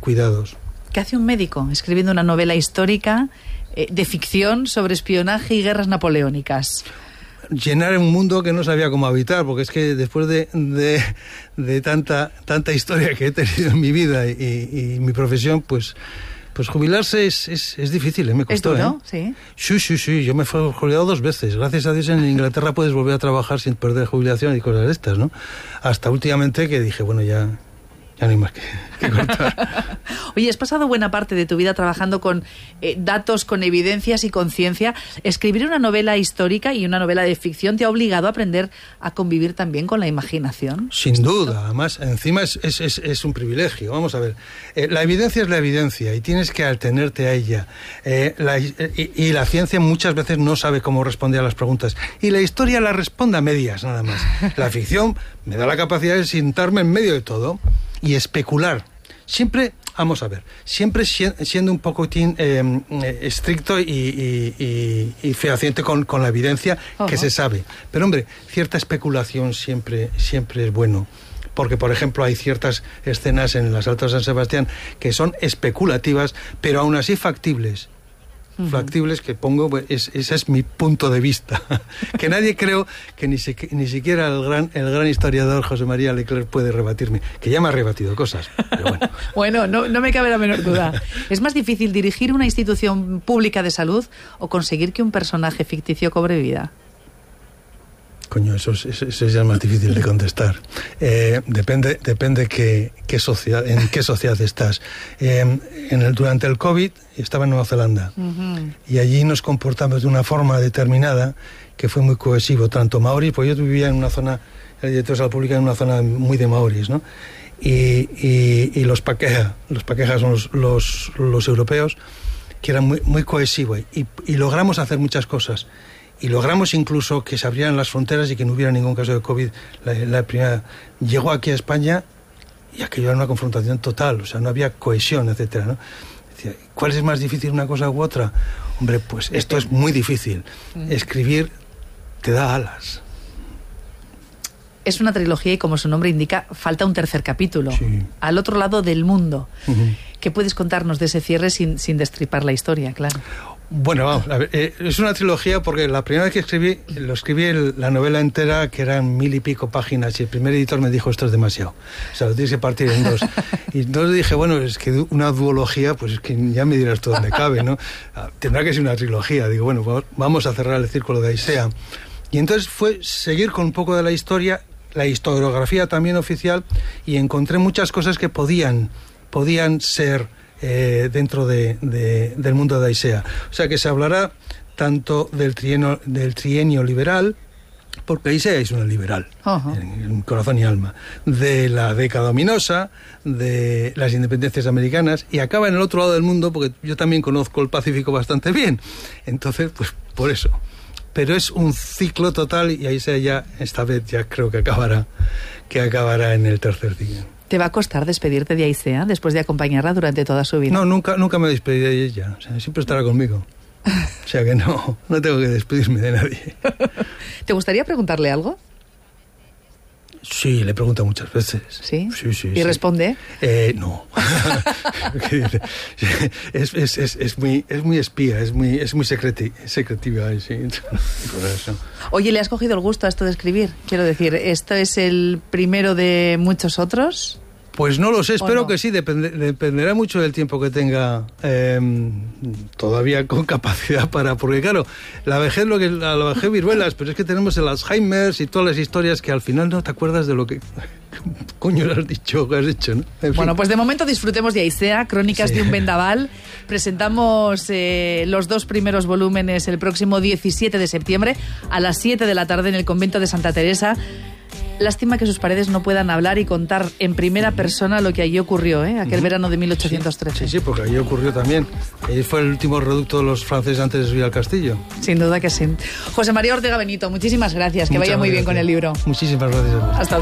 cuidados. ¿Qué hace un médico escribiendo una novela histórica de ficción sobre espionaje y guerras napoleónicas? Llenar un mundo que no sabía cómo habitar, porque es que después de tanta historia que he tenido en mi vida y mi profesión, pues jubilarse es difícil, me costó. ¿Es duro? ¿Sí? Sí, yo me fui jubilado 2 veces. Gracias a Dios en Inglaterra puedes volver a trabajar sin perder jubilación y cosas de estas, ¿no? Hasta últimamente que dije, bueno, ya no hay más que cortar. Oye, has pasado buena parte de tu vida trabajando con datos, con evidencias y con ciencia. Escribir una novela histórica y una novela de ficción te ha obligado a aprender a convivir también con la imaginación. Sin duda, además, encima es un privilegio. Vamos a ver, la evidencia es la evidencia y tienes que atenerte a ella. Y la ciencia muchas veces no sabe cómo responder a las preguntas. Y la historia la responde a medias, nada más. La ficción me da la capacidad de sentarme en medio de todo y especular. Siempre, vamos a ver, siempre siendo un poquitín estricto y fehaciente con la evidencia que se sabe. Pero, hombre, cierta especulación siempre es bueno. Porque, por ejemplo, hay ciertas escenas en las Altas de San Sebastián que son especulativas, pero aún así factibles. Factibles que pongo, ese es mi punto de vista. Que nadie creo que ni siquiera el gran historiador José María Leclerc puede rebatirme, que ya me ha rebatido cosas, pero bueno. Bueno, no me cabe la menor duda. ¿Es más difícil dirigir una institución pública de salud o conseguir que un personaje ficticio cobre vida? Coño, eso es ya más difícil de contestar. Depende en qué sociedad estás. Durante el COVID estaba en Nueva Zelanda y allí nos comportamos de una forma determinada que fue muy cohesivo, tanto maoris, pues yo vivía en una zona, el director de salud pública en una zona muy de maoris, ¿no? Y los paquejas son los europeos, que eran muy cohesivos y logramos hacer muchas cosas. Y logramos incluso que se abrieran las fronteras y que no hubiera ningún caso de COVID. La primera llegó aquí a España y aquello era una confrontación total, o sea, no había cohesión, etcétera, ¿no? Decía, ¿cuál es más difícil, una cosa u otra? Hombre, pues esto es muy difícil. Escribir te da alas. Es una trilogía y, como su nombre indica, falta un tercer capítulo. Sí. Al otro lado del mundo. ¿Qué puedes contarnos de ese cierre sin destripar la historia, claro? Bueno, vamos, a ver, es una trilogía porque la primera vez que escribí la novela entera, que eran 1000 y pico páginas, y el primer editor me dijo, esto es demasiado, o sea, lo tienes que partir en 2. Y entonces dije, bueno, es que una duología, pues es que ya me dirás tú dónde cabe, ¿no? Tendrá que ser una trilogía. Digo, bueno, vamos a cerrar el círculo de Aisea. Y entonces fue seguir con un poco de la historia, la historiografía también oficial, y encontré muchas cosas que podían ser dentro del mundo de Aisea. O sea que se hablará tanto del trienio liberal, porque Aisea es una liberal, en corazón y alma, de la década ominosa, de las independencias americanas, y acaba en el otro lado del mundo, porque yo también conozco el Pacífico bastante bien. Entonces, pues por eso. Pero es un ciclo total y Aisea ya, esta vez ya creo que acabará en el tercer día. ¿Te va a costar despedirte de Aisea después de acompañarla durante toda su vida? No, nunca me despedí de ella. O sea, siempre estará conmigo. O sea que no tengo que despedirme de nadie. ¿Te gustaría preguntarle algo? Sí, le pregunto muchas veces. ¿Sí? Sí. ¿Y responde? No. Es muy espía, es muy secretiva. Sí. Por eso. Oye, ¿le has cogido el gusto a esto de escribir? Quiero decir, ¿esto es el primero de muchos otros? Pues no lo sé, espero que sí, dependerá mucho del tiempo que tenga todavía con capacidad para... Porque claro, la vejez viruelas, pero es que tenemos el Alzheimer y todas las historias que al final no te acuerdas de lo que coño le has dicho, que has hecho, ¿no? En fin. Bueno, pues de momento disfrutemos de Aisea, Crónicas de un Vendaval. Presentamos los 2 primeros volúmenes el próximo 17 de septiembre a las 7 de la tarde en el convento de Santa Teresa. Lástima que sus paredes no puedan hablar y contar en primera persona lo que allí ocurrió, aquel verano de 1813. Sí, porque allí ocurrió también. Allí fue el último reducto de los franceses antes de subir al castillo. Sin duda que sí. José María Ortega Benito, muchísimas gracias. Que vaya muy bien con el libro. Muchísimas gracias a vos. Hasta